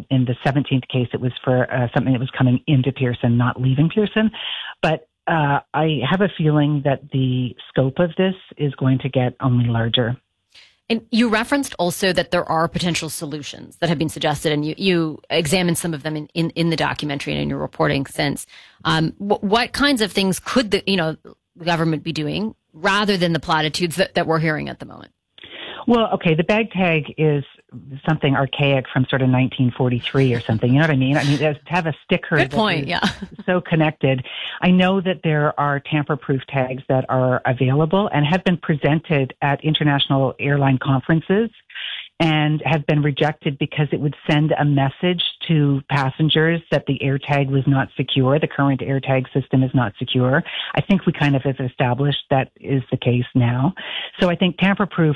in the 17th case, it was for something that was coming into Pearson, not leaving Pearson. But I have a feeling that the scope of this is going to get only larger. And you referenced also that there are potential solutions that have been suggested, and you examined some of them in the documentary and in your reporting since. What kinds of things could the government be doing rather than the platitudes that we're hearing at the moment? Well, okay, the bag tag is something archaic from sort of 1943 or something. You know what I mean? I mean, to have a sticker Good point, yeah. So connected. I know that there are tamper-proof tags that are available and have been presented at international airline conferences and have been rejected because it would send a message to passengers that the AirTag was not secure. The current AirTag system is not secure. I think we kind of have established that is the case now. So I think tamper-proof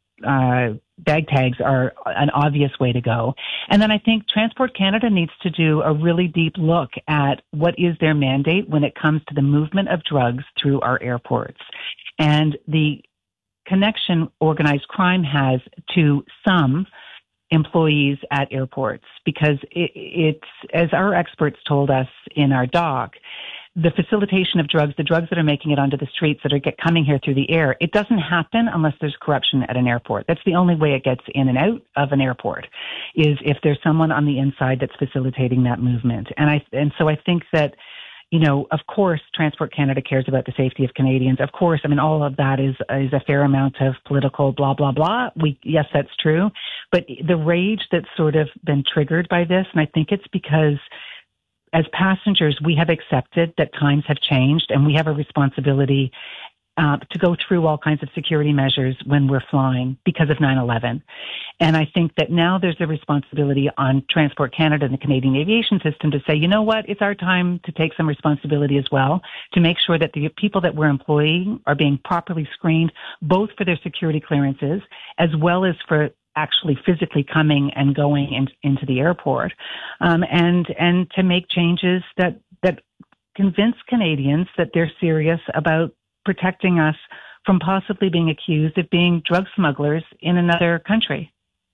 bag tags are an obvious way to go. And then I think Transport Canada needs to do a really deep look at what is their mandate when it comes to the movement of drugs through our airports. And the connection organized crime has to some employees at airports, because it's, as our experts told us in our doc, the facilitation of drugs, the drugs that are making it onto the streets that are coming here through the air, it doesn't happen unless there's corruption at an airport. That's the only way it gets in and out of an airport, is if there's someone on the inside that's facilitating that movement. And so I think that, you know, of course, Transport Canada cares about the safety of Canadians. Of course, I mean, all of that is a fair amount of political blah, blah, blah. Yes, that's true. But the rage that's sort of been triggered by this, and I think it's because as passengers, we have accepted that times have changed and we have a responsibility to go through all kinds of security measures when we're flying because of 9/11. And I think that now there's a responsibility on Transport Canada and the Canadian aviation system to say, you know what, it's our time to take some responsibility as well, to make sure that the people that we're employing are being properly screened, both for their security clearances as well as for actually physically coming and going into the airport, and to make changes that convince Canadians that they're serious about protecting us from possibly being accused of being drug smugglers in another country.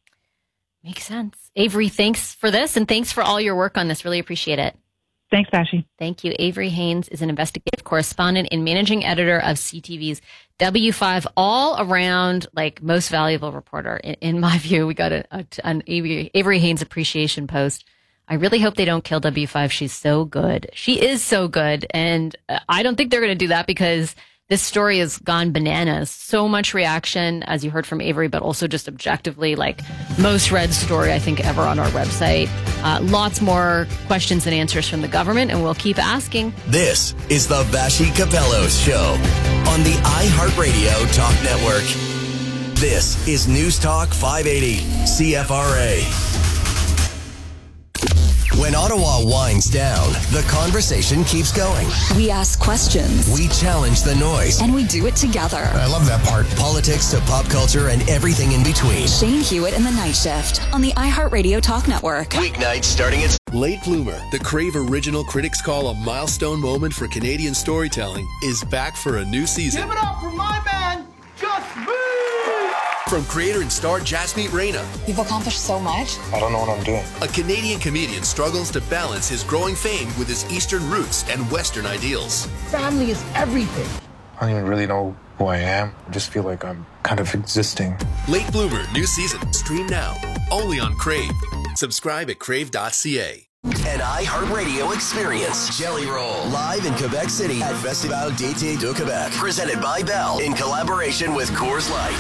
Makes sense. Avery, thanks for this, and thanks for all your work on this. Really appreciate it. Thanks, Bashi. Thank you. Avery Haines is an investigative correspondent and managing editor of CTV's W5, all around like most valuable reporter. In my view, we got an Avery Haines appreciation post. I really hope they don't kill W5. She's so good. She is so good. And I don't think they're going to do that, because this story has gone bananas. So much reaction, as you heard from Avery, but also just objectively, like most read story, I think, ever on our website. Lots more questions and answers from the government, and we'll keep asking. This is the Vassy Capellos Show on the iHeartRadio Talk Network. This is News Talk 580, CFRA. When Ottawa winds down, the conversation keeps going. We ask questions. We challenge the noise. And we do it together. I love that part. Politics to pop culture and everything in between. Shane Hewitt in the Night Shift on the iHeartRadio Talk Network. Weeknights starting at... Late Bloomer, the Crave original critics call a milestone moment for Canadian storytelling, is back for a new season. Give it up for my man, Just Me! From creator and star Jasmeet Reyna. You've accomplished so much. I don't know what I'm doing. A Canadian comedian struggles to balance his growing fame with his Eastern roots and Western ideals. Family is everything. I don't even really know who I am. I just feel like I'm kind of existing. Late Bloomer, new season. Stream now. Only on Crave. Subscribe at crave.ca. An iHeartRadio experience. Jelly Roll, live in Quebec City at Festival d'été de Québec. Presented by Bell in collaboration with Coors Light.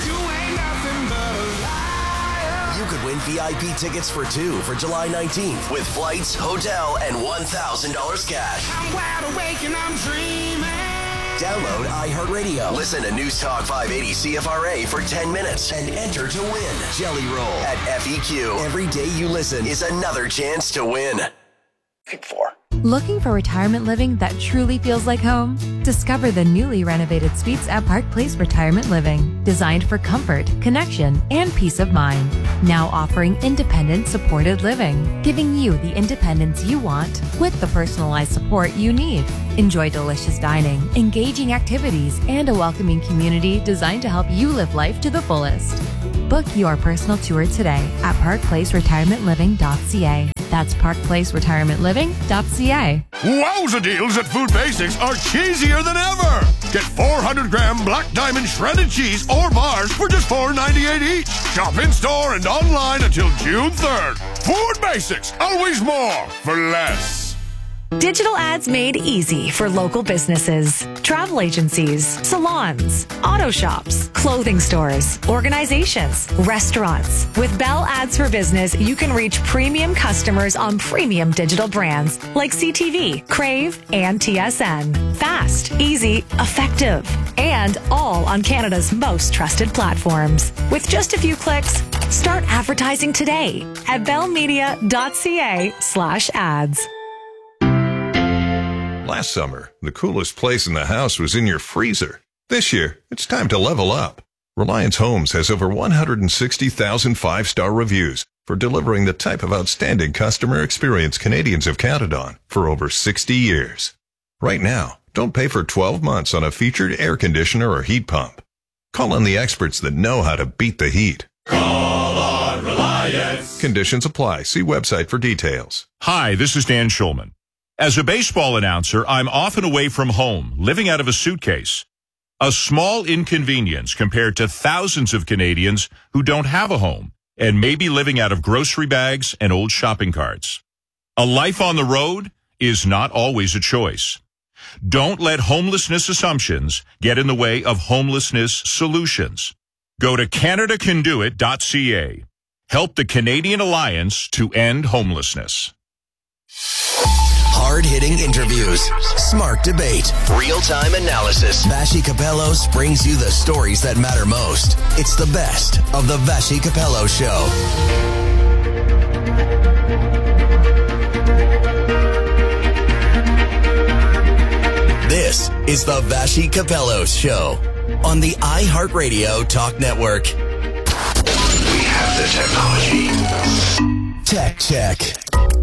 You could win VIP tickets for two for July 19th with flights, hotel, and $1,000 cash. I'm wide awake and I'm dreaming. Download iHeartRadio. Listen to News Talk 580 CFRA for 10 minutes and enter to win. Jelly Roll at FEQ. Every day you listen is another chance to win. Looking for retirement living that truly feels like home? Discover the newly renovated suites at Park Place Retirement Living, designed for comfort, connection, and peace of mind. Now offering independent supported living, giving you the independence you want with the personalized support you need. Enjoy delicious dining, engaging activities, and a welcoming community designed to help you live life to the fullest. Book your personal tour today at parkplaceretirementliving.ca. That's parkplaceretirementliving.ca. Wowza deals at Food Basics are cheesier than ever. Get 400-gram Black Diamond shredded cheese or bars for just $4.98 each. Shop in-store and online until June 3rd. Food Basics, always more for less. Digital ads made easy for local businesses, travel agencies, salons, auto shops, clothing stores, organizations, restaurants. With Bell Ads for Business, you can reach premium customers on premium digital brands like CTV, Crave, and TSN. Fast, easy, effective, and all on Canada's most trusted platforms. With just a few clicks, start advertising today at bellmedia.ca/ads. Last summer, the coolest place in the house was in your freezer. This year, it's time to level up. Reliance Homes has over 160,000 five-star reviews for delivering the type of outstanding customer experience Canadians have counted on for over 60 years. Right now, don't pay for 12 months on a featured air conditioner or heat pump. Call on the experts that know how to beat the heat. Call on Reliance. Conditions apply. See website for details. Hi, this is Dan Schulman. As a baseball announcer, I'm often away from home, living out of a suitcase. A small inconvenience compared to thousands of Canadians who don't have a home and may be living out of grocery bags and old shopping carts. A life on the road is not always a choice. Don't let homelessness assumptions get in the way of homelessness solutions. Go to CanadaCanDoIt.ca. Help the Canadian Alliance to end homelessness. Hard-hitting interviews, smart debate, real-time analysis. Vassy Kapelos brings you the stories that matter most. It's the best of the Vassy Kapelos Show. This is the Vassy Kapelos Show on the iHeartRadio Talk Network. We have the technology. Tech Check.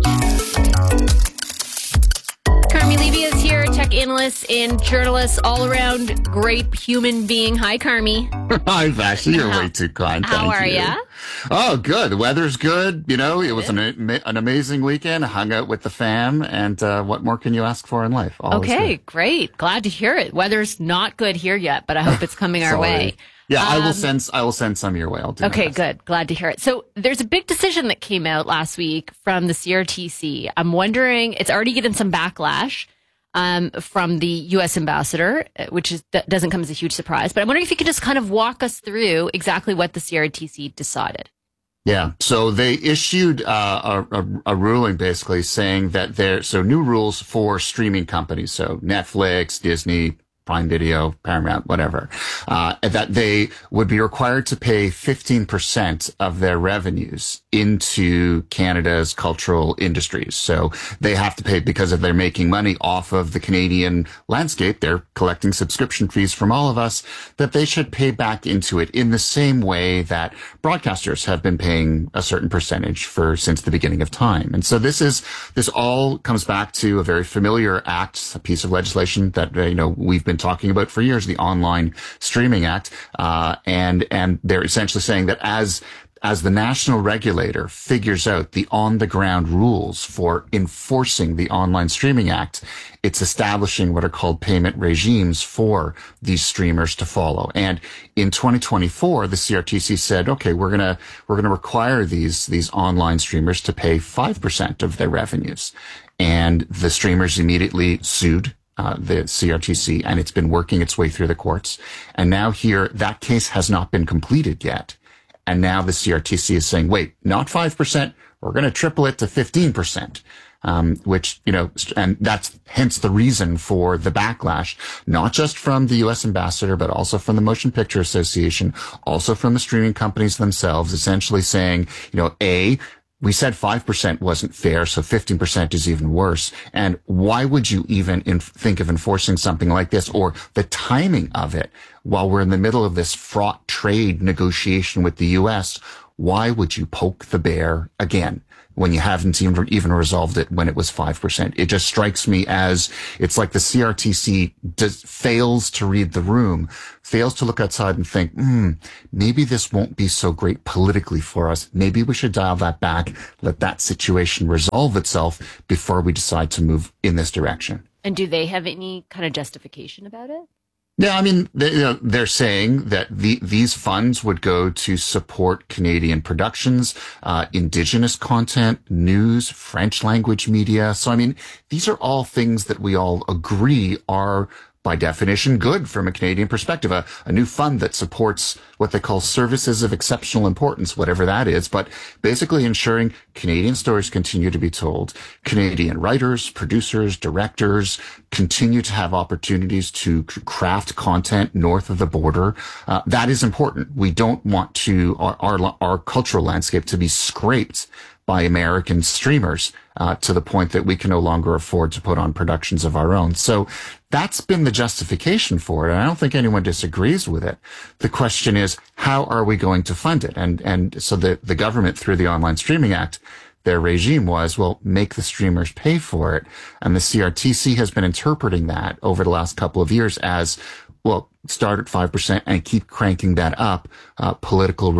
Carmi Levy is here, tech analyst and journalist, all around great human being. Hi, Carmi. Hi, Vassy. You're way too kind. How are you? Oh, good. The weather's good. You know, it was an amazing weekend. I hung out with the fam, and what more can you ask for in life? Okay, great. Glad to hear it. Weather's not good here yet, but I hope it's coming our way. Yeah, I will send some your way. I'll do Okay, good. Glad to hear it. So there's a big decision that came out last week from the CRTC. I'm wondering, it's already getting some backlash from the U.S. ambassador, which doesn't come as a huge surprise. But I'm wondering if you could just kind of walk us through exactly what the CRTC decided. Yeah, so they issued a ruling basically saying that new rules for streaming companies, so Netflix, Disney, Prime Video, Paramount, whatever, that they would be required to pay 15% of their revenues into Canada's cultural industries. So they have to pay, because if they're making money off of the Canadian landscape, they're collecting subscription fees from all of us, that they should pay back into it in the same way that broadcasters have been paying a certain percentage since the beginning of time. And so this all comes back to a very familiar act, a piece of legislation that, we've been talking about for years, the Online Streaming Act. And they're essentially saying that as the national regulator figures out the on-the-ground rules for enforcing the Online Streaming Act, it's establishing what are called payment regimes for these streamers to follow. And in 2024, the CRTC said, okay, we're gonna require these online streamers to pay 5% of their revenues. And the streamers immediately sued the CRTC, and it's been working its way through the courts. And now here, that case has not been completed yet. And now the CRTC is saying, wait, not 5%, we're going to triple it to 15%, which, and that's hence the reason for the backlash, not just from the U.S. ambassador, but also from the Motion Picture Association, also from the streaming companies themselves, essentially saying, we said 5% wasn't fair, so 15% is even worse. And why would you even think of enforcing something like this, or the timing of it while we're in the middle of this fraught trade negotiation with the U.S.? Why would you poke the bear again? when you haven't even resolved it when it was 5%. It just strikes me as it's like the CRTC fails to read the room, fails to look outside and think, maybe this won't be so great politically for us. Maybe we should dial that back, let that situation resolve itself before we decide to move in this direction. And do they have any kind of justification about it? Yeah, I mean, they're saying that these funds would go to support Canadian productions, Indigenous content, news, French language media. So, I mean, these are all things that we all agree are, by definition, good from a Canadian perspective. A new fund that supports what they call services of exceptional importance, whatever that is, but basically ensuring Canadian stories continue to be told. Canadian writers, producers, directors continue to have opportunities to craft content north of the border. That is important. We don't want our cultural landscape to be scraped by American streamers to the point that we can no longer afford to put on productions of our own. So that's been the justification for it. And I don't think anyone disagrees with it. The question is, how are we going to fund it? And so the government, through the Online Streaming Act, their regime was, well, make the streamers pay for it. And the CRTC has been interpreting that over the last couple of years as, well, start at 5% and keep cranking that up. Political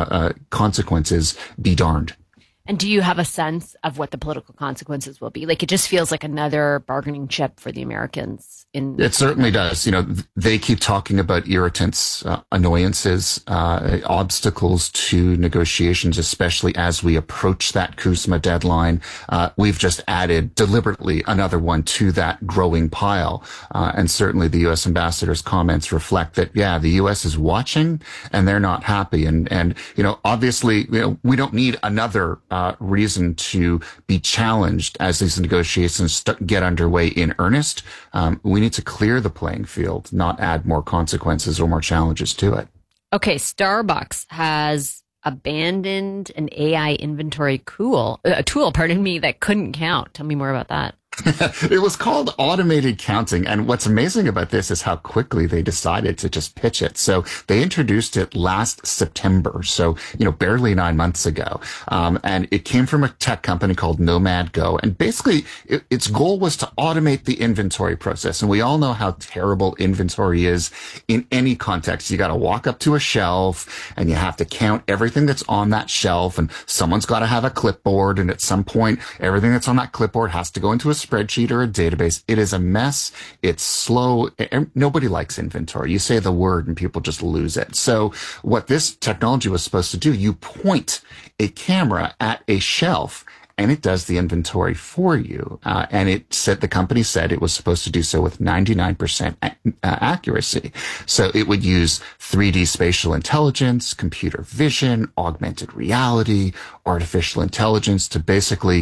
consequences be darned. And do you have a sense of what the political consequences will be? Like, it just feels like another bargaining chip for the Americans. It certainly does. You know, they keep talking about irritants, annoyances, obstacles to negotiations, especially as we approach that CUSMA deadline. We've just added deliberately another one to that growing pile. And certainly the U.S. ambassador's comments reflect that, yeah, the U.S. is watching and they're not happy. And you know, obviously, you know, we don't need another reason to be challenged as these negotiations get underway in earnest. We need to clear the playing field, not add more consequences or more challenges to it. Okay, Starbucks has abandoned an AI inventory tool, that couldn't count. Tell me more about that. It was called automated counting. And what's amazing about this is how quickly they decided to just pitch it. So they introduced it last September. So, you know, barely 9 months ago. And it came from a tech company called Nomad Go. And basically its goal was to automate the inventory process. And we all know how terrible inventory is in any context. You got to walk up to a shelf and you have to count everything that's on that shelf. And someone's got to have a clipboard. And at some point, everything that's on that clipboard has to go into a spreadsheet or a database. It is a mess. It's slow. Nobody likes inventory. You say the word and people just lose it. So what this technology was supposed to do, you point a camera at a shelf and it does the inventory for you. And the company said it was supposed to do so with 99% accuracy. So it would use 3D spatial intelligence, computer vision, augmented reality, artificial intelligence to basically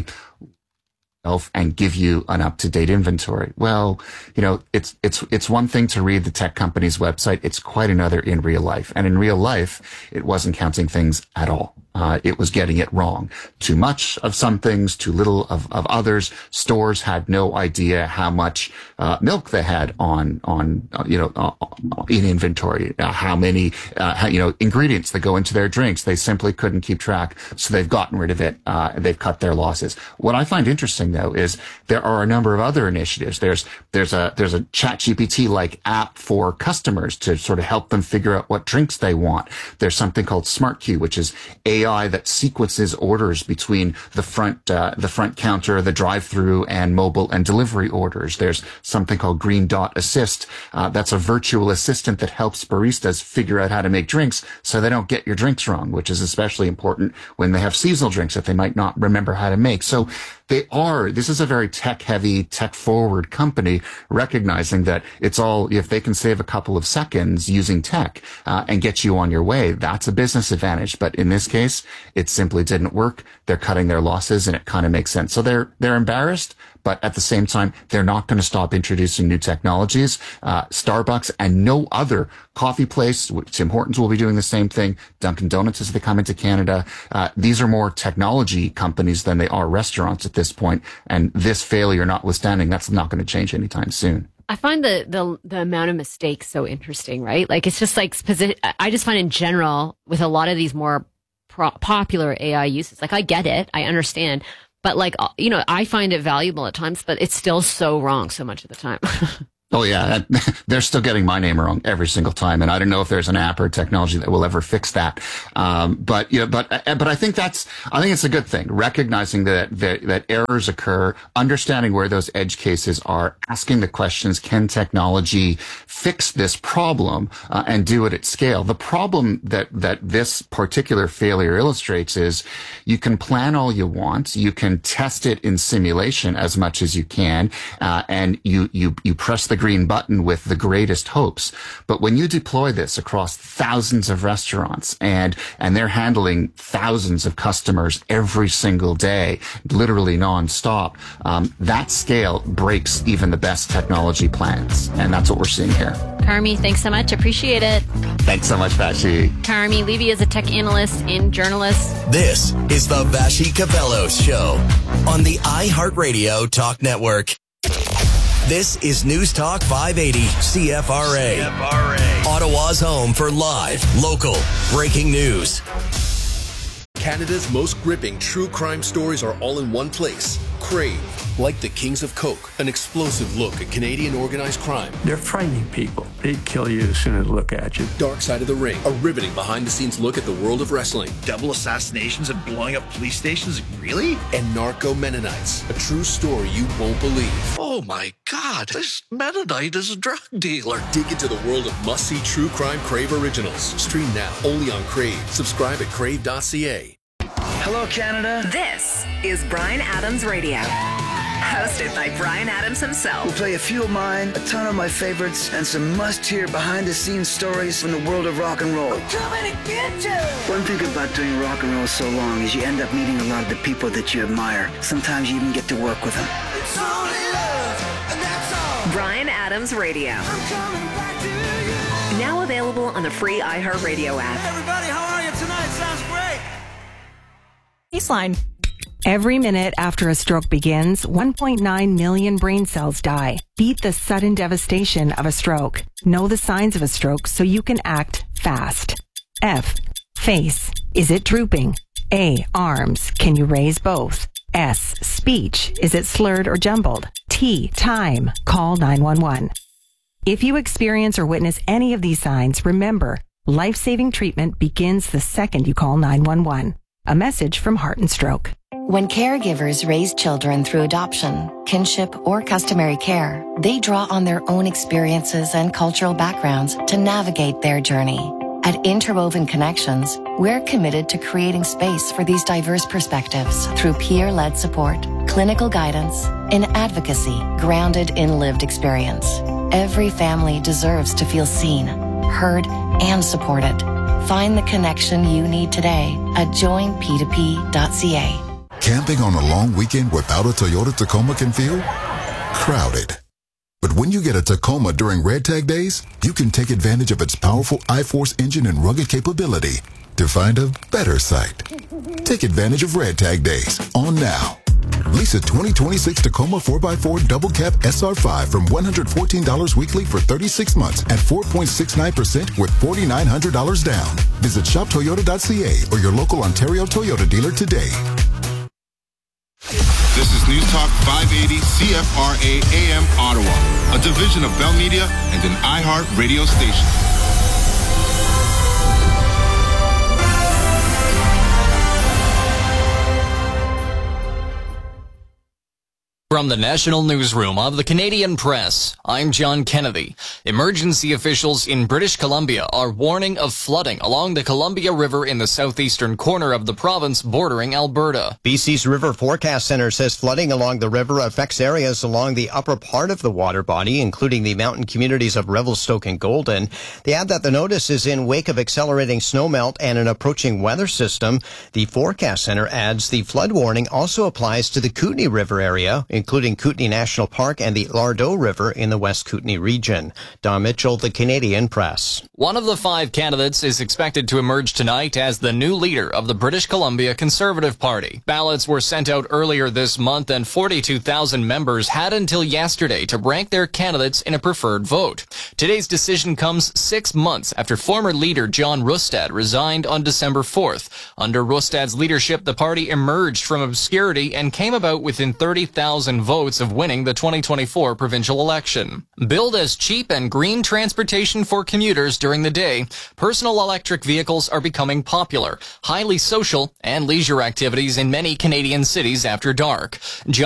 and give you an up-to-date inventory. Well, you know, it's one thing to read the tech company's website. It's quite another in real life. And in real life, it wasn't counting things at all. It was getting it wrong. Too much of some things, too little of others. Stores had no idea how much milk they had in inventory. How many ingredients that go into their drinks. They simply couldn't keep track, so they've gotten rid of it. They've cut their losses. What I find interesting though is there are a number of other initiatives. There's a ChatGPT like app for customers to sort of help them figure out what drinks they want. There's something called Smart Queue, which is AI that sequences orders between the front counter, the drive-through, and mobile and delivery orders. There's something called Green Dot Assist. That's a virtual assistant that helps baristas figure out how to make drinks so they don't get your drinks wrong, which is especially important when they have seasonal drinks that they might not remember how to make. So this is a very tech-heavy, tech-forward company, recognizing that it's all, if they can save a couple of seconds using tech and get you on your way, that's a business advantage. But in this case, it simply didn't work. They're cutting their losses, and it kind of makes sense. So they're embarrassed, but at the same time, they're not going to stop introducing new technologies. Starbucks and no other coffee place, Tim Hortons will be doing the same thing. Dunkin' Donuts as they come into Canada. These are more technology companies than they are restaurants at this point. And this failure notwithstanding, that's not going to change anytime soon. I find the amount of mistakes so interesting, right? Like, it's just like, I just find in general with a lot of these more popular AI uses. Like, I get it. I understand. But like, I find it valuable at times, but it's still so wrong so much of the time. Oh yeah, they're still getting my name wrong every single time, and I don't know if there's an app or technology that will ever fix that. But I think it's a good thing, recognizing that errors occur, understanding where those edge cases are, asking the questions: can technology fix this problem and do it at scale? The problem that this particular failure illustrates is you can plan all you want, you can test it in simulation as much as you can, and you press the green button with the greatest hopes. But when you deploy this across thousands of restaurants and they're handling thousands of customers every single day, literally nonstop, that scale breaks even the best technology plans. And that's what we're seeing here. Carmi, thanks so much. Appreciate it. Thanks so much, Vashi. Carmi Levy is a tech analyst and journalist. This is the Vashi Kavelos Show on the iHeartRadio Talk Network. This is News Talk 580 CFRA. Ottawa's home for live, local, breaking news. Canada's most gripping true crime stories are all in one place. Crave. Like the Kings of Coke, an explosive look at Canadian organized crime. They're frightening people. They'd kill you as soon as they look at you. Dark Side of the Ring, a riveting behind-the-scenes look at the world of wrestling. Double assassinations and blowing up police stations? Really? And Narco Mennonites, a true story you won't believe. Oh my God, this Mennonite is a drug dealer. Dig into the world of must-see true crime Crave originals. Stream now, only on Crave. Subscribe at crave.ca. Hello, Canada. This is Bryan Adams Radio. Hosted by Bryan Adams himself. We'll play a few of mine, a ton of my favorites, and some must-hear behind-the-scenes stories from the world of rock and roll. I'm coming to get you! One thing about doing rock and roll so long is you end up meeting a lot of the people that you admire. Sometimes you even get to work with them. It's only love, and that's all. Bryan Adams Radio. I'm coming back to you. Now available on the free iHeartRadio app. Hey everybody, how are you tonight? Sounds great. Baseline. Every minute after a stroke begins, 1.9 million brain cells die. Beat the sudden devastation of a stroke. Know the signs of a stroke so you can act fast. F. Face. Is it drooping? A. Arms. Can you raise both? S. Speech. Is it slurred or jumbled? T. Time. Call 911. If you experience or witness any of these signs, remember, life-saving treatment begins the second you call 911. A message from Heart and Stroke. When caregivers raise children through adoption, kinship, or customary care, they draw on their own experiences and cultural backgrounds to navigate their journey. At Interwoven Connections, we're committed to creating space for these diverse perspectives through peer-led support, clinical guidance, and advocacy grounded in lived experience. Every family deserves to feel seen, heard, and supported. Find the connection you need today at joinp2p.ca. Camping on a long weekend without a Toyota Tacoma can feel crowded. But when you get a Tacoma during Red Tag Days, you can take advantage of its powerful iForce engine and rugged capability to find a better site. Take advantage of Red Tag Days on now. Lease a 2026 Tacoma 4x4 Double Cab SR5 from $114 weekly for 36 months at 4.69% with $4,900 down. Visit shoptoyota.ca or your local Ontario Toyota dealer today. This is News Talk 580 CFRA AM Ottawa, a division of Bell Media and an iHeart radio station. From the National Newsroom of the Canadian Press, I'm John Kennedy. Emergency officials in British Columbia are warning of flooding along the Columbia River in the southeastern corner of the province bordering Alberta. BC's River Forecast Center says flooding along the river affects areas along the upper part of the water body, including the mountain communities of Revelstoke and Golden. They add that the notice is in wake of accelerating snowmelt and an approaching weather system. The Forecast Center adds the flood warning also applies to the Kootenay River area, including including Kootenay National Park and the Lardo River in the West Kootenay region. Don Mitchell, the Canadian Press. One of the 5 candidates is expected to emerge tonight as the new leader of the British Columbia Conservative Party. Ballots were sent out earlier this month, and 42,000 members had until yesterday to rank their candidates in a preferred vote. Today's decision comes 6 months after former leader John Rustad resigned on December 4th. Under Rustad's leadership, the party emerged from obscurity and came about within 30,000 votes of winning the 2024 provincial election. Billed as cheap and green transportation for commuters during the day, personal electric vehicles are becoming popular, highly social, and leisure activities in many Canadian cities after dark.